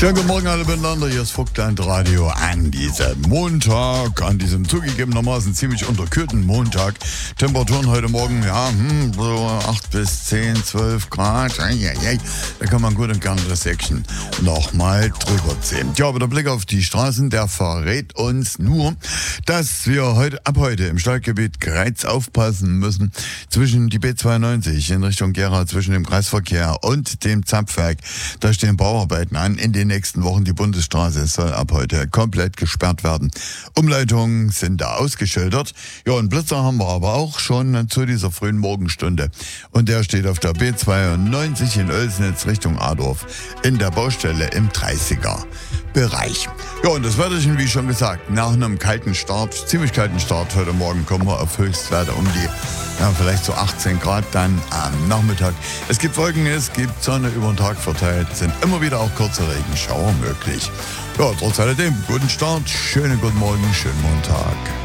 Schönen guten Morgen alle miteinander, hier ist Vogtland Radio an diesem Montag, an diesem zugegebenermaßen ziemlich unterkühlten Montag. Temperaturen heute Morgen, so 8 bis 10, 12 Grad, da kann man gut und gerne das Säckchen nochmal drüber ziehen. Ja, aber der Blick auf die Straßen, der verrät uns nur, dass wir ab heute im Stadtgebiet Greiz aufpassen müssen, zwischen die B92 in Richtung Gera, zwischen dem Kreisverkehr und dem Zapfwerk. Da stehen Bauarbeiten an. In den nächsten Wochen die Bundesstraße soll ab heute komplett gesperrt werden. Umleitungen sind da ausgeschildert. Ja, und Blitzer haben wir aber auch schon zu dieser frühen Morgenstunde. Und der steht auf der B92 in Oelsnitz Richtung Adorf in der Baustelle im 30er Bereich. Ja, und das Wetterchen, wie schon gesagt, nach einem kalten Start, ziemlich kalten Start heute Morgen, kommen wir auf Höchstwerte um die vielleicht so 18 Grad dann am Nachmittag. Es gibt Wolken, es gibt Sonne über den Tag verteilt, sind immer wieder auch kurze Regenschauer möglich. Ja, trotz alledem, guten Start, schönen guten Morgen, schönen Montag.